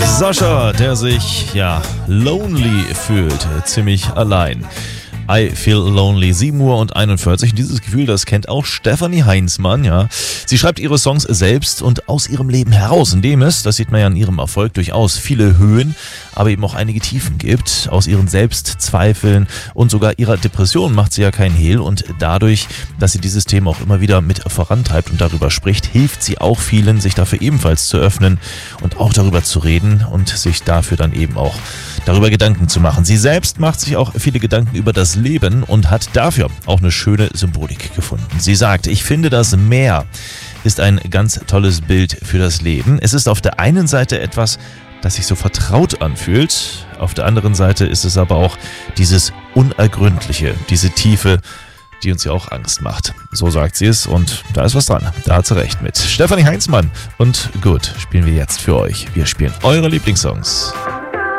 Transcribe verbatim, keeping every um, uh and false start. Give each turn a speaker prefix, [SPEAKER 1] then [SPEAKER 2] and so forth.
[SPEAKER 1] Sascha, der sich, ja, lonely fühlt, ziemlich allein. I Feel Lonely, sieben Uhr und einundvierzig. Dieses Gefühl, das kennt auch Stefanie Heinzmann, ja. Sie schreibt ihre Songs selbst und aus ihrem Leben heraus, indem es, das sieht man ja an ihrem Erfolg, durchaus viele Höhen, aber eben auch einige Tiefen gibt. Aus ihren Selbstzweifeln und sogar ihrer Depression macht sie ja kein Hehl, und dadurch, dass sie dieses Thema auch immer wieder mit vorantreibt und darüber spricht, hilft sie auch vielen, sich dafür ebenfalls zu öffnen und auch darüber zu reden und sich dafür dann eben auch darüber Gedanken zu machen. Sie selbst macht sich auch viele Gedanken über das Leben und hat dafür auch eine schöne Symbolik gefunden. Sie sagt: Ich finde, das Meer ist ein ganz tolles Bild für das Leben. Es ist auf der einen Seite etwas, das sich so vertraut anfühlt, auf der anderen Seite ist es aber auch dieses Unergründliche, diese Tiefe, die uns ja auch Angst macht. So sagt sie es, und da ist was dran. Da hat sie recht mit. Stefanie Heinzmann und Good spielen wir jetzt für euch. Wir spielen eure Lieblingssongs.